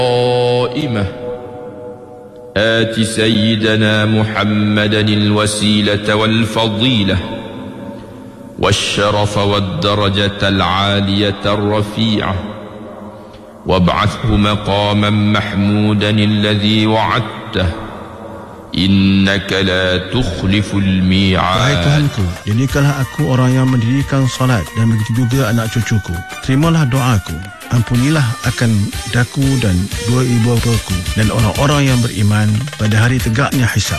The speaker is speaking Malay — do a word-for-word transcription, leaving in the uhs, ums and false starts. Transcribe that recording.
قائمة آت سيدنا محمدا الوسيلة والفضيلة والشرف والدرجة العالية الرفيعة وابعثه مقاما محمودا الذي وعدته إنك لا تخلف الميعاد. Wahai Tuhanku, jadikanlah aku orang yang mendirikan salat dan begitu juga anak cucuku. Terimalah doaku. Ampunilah akan daku dan dua ibu bapaku dan orang-orang yang beriman pada hari tegaknya hisab.